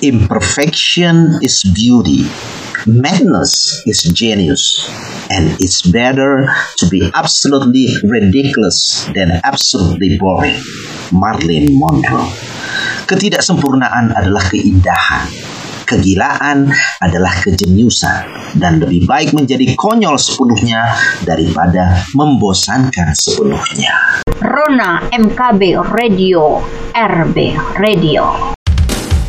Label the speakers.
Speaker 1: Imperfection is beauty. Madness is genius. And it's better to be absolutely ridiculous than absolutely boring. Marilyn Monroe. Ketidaksempurnaan adalah keindahan. Kegilaan adalah kejeniusan. Dan lebih baik menjadi konyol sepenuhnya daripada membosankan sepenuhnya.
Speaker 2: Rona MKB Radio, RB Radio.